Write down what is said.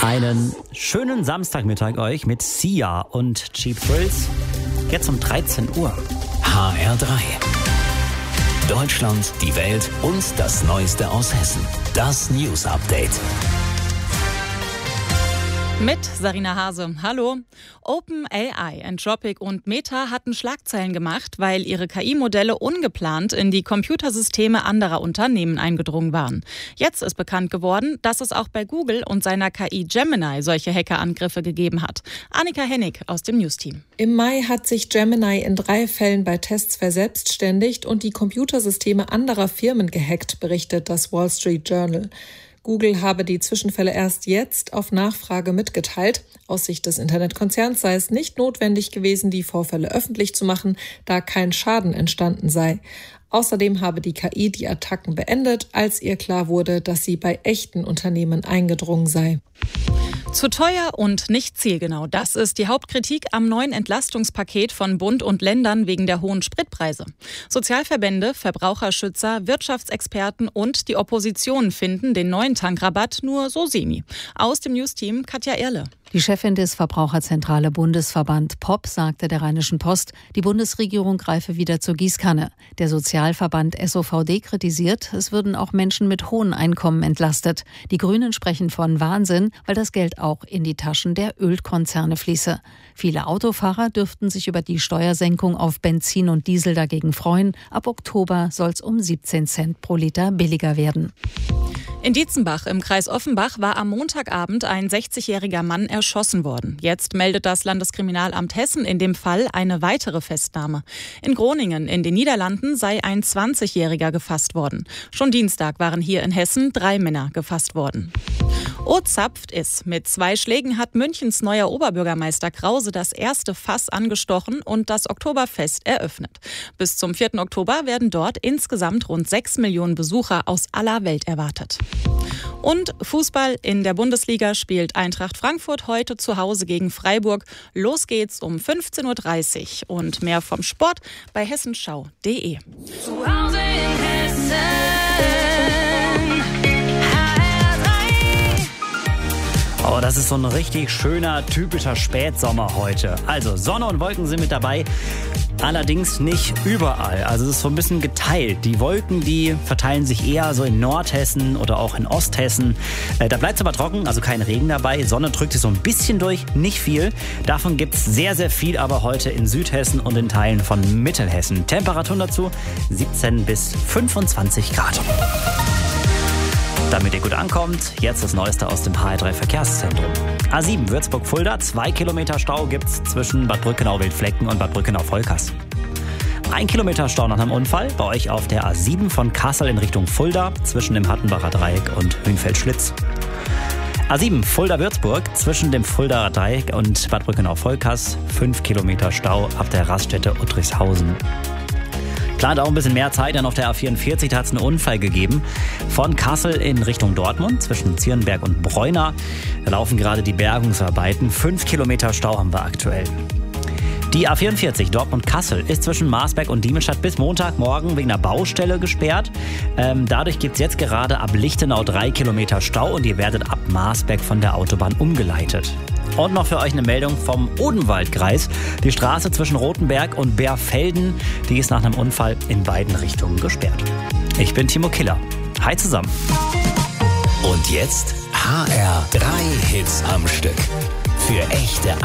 Einen schönen Samstagmittag euch mit Sia und Cheap Thrills. Jetzt um 13 Uhr. HR3. Deutschland, die Welt und das Neueste aus Hessen. Das News Update. Mit Sarina Hase. Hallo. OpenAI, Anthropic und Meta hatten Schlagzeilen gemacht, weil ihre KI-Modelle ungeplant in die Computersysteme anderer Unternehmen eingedrungen waren. Jetzt ist bekannt geworden, dass es auch bei Google und seiner KI Gemini solche Hackerangriffe gegeben hat. Annika Hennig aus dem News-Team. Im Mai hat sich Gemini in 3 Fällen bei Tests verselbstständigt und die Computersysteme anderer Firmen gehackt, berichtet das Wall Street Journal. Google habe die Zwischenfälle erst jetzt auf Nachfrage mitgeteilt. Aus Sicht des Internetkonzerns sei es nicht notwendig gewesen, die Vorfälle öffentlich zu machen, da kein Schaden entstanden sei. Außerdem habe die KI die Attacken beendet, als ihr klar wurde, dass sie bei echten Unternehmen eingedrungen sei. Zu teuer und nicht zielgenau. Das ist die Hauptkritik am neuen Entlastungspaket von Bund und Ländern wegen der hohen Spritpreise. Sozialverbände, Verbraucherschützer, Wirtschaftsexperten und die Opposition finden den neuen Tankrabatt nur so semi. Aus dem News-Team Katja Erle. Die Chefin des Verbraucherzentrale Bundesverband POP sagte der Rheinischen Post, die Bundesregierung greife wieder zur Gießkanne. Der Sozialverband SOVD kritisiert, es würden auch Menschen mit hohen Einkommen entlastet. Die Grünen sprechen von Wahnsinn, weil das Geld auch in die Taschen der Ölkonzerne fließe. Viele Autofahrer dürften sich über die Steuersenkung auf Benzin und Diesel dagegen freuen. Ab Oktober soll es um 17 Cent pro Liter billiger werden. In Dietzenbach im Kreis Offenbach war am Montagabend ein 60-jähriger Mann erschossen worden. Jetzt meldet das Landeskriminalamt Hessen in dem Fall eine weitere Festnahme. In Groningen in den Niederlanden sei ein 20-jähriger gefasst worden. Schon Dienstag waren hier in Hessen 3 Männer gefasst worden. Zapft ist. Mit 2 Schlägen hat Münchens neuer Oberbürgermeister Krause das erste Fass angestochen und das Oktoberfest eröffnet. Bis zum 4. Oktober werden dort insgesamt rund 6 Millionen Besucher aus aller Welt erwartet. Und Fußball in der Bundesliga spielt Eintracht Frankfurt heute zu Hause gegen Freiburg. Los geht's um 15.30 Uhr und mehr vom Sport bei hessenschau.de. Zu Hause in Hessen. Oh, das ist so ein richtig schöner, typischer Spätsommer heute. Also Sonne und Wolken sind mit dabei, allerdings nicht überall. Also es ist so ein bisschen geteilt. Die Wolken, die verteilen sich eher so in Nordhessen oder auch in Osthessen. Da bleibt es aber trocken, also kein Regen dabei. Sonne drückt sich so ein bisschen durch, nicht viel. Davon gibt es sehr, sehr viel aber heute in Südhessen und in Teilen von Mittelhessen. Temperaturen dazu 17 bis 25 Grad. Damit ihr gut ankommt, jetzt das Neueste aus dem HR3 Verkehrszentrum. A7 Würzburg-Fulda, 2 Kilometer Stau gibt's zwischen Bad Brückenau-Wildflecken und Bad Brückenau-Volkers. 1 Kilometer Stau nach einem Unfall bei euch auf der A7 von Kassel in Richtung Fulda zwischen dem Hattenbacher Dreieck und Hünfeld-Schlitz. A7 Fulda-Würzburg zwischen dem Fuldaer Dreieck und Bad Brückenau-Volkers, 5 Kilometer Stau ab der Raststätte Uttrichshausen. Plant auch ein bisschen mehr Zeit, denn auf der A44 da hat es einen Unfall gegeben. Von Kassel in Richtung Dortmund zwischen Zierenberg und Bräuna. Da laufen gerade die Bergungsarbeiten. 5 Kilometer Stau haben wir aktuell. Die A44 Dortmund-Kassel ist zwischen Marsberg und Diemenstadt bis Montagmorgen wegen einer Baustelle gesperrt. Dadurch gibt es jetzt gerade ab Lichtenau 3 Kilometer Stau und ihr werdet ab Marsberg von der Autobahn umgeleitet. Und noch für euch eine Meldung vom Odenwaldkreis. Die Straße zwischen Rothenberg und Bärfelden, die ist nach einem Unfall in beiden Richtungen gesperrt. Ich bin Timo Killer. Hi zusammen. Und jetzt HR3 Hits am Stück. Für echte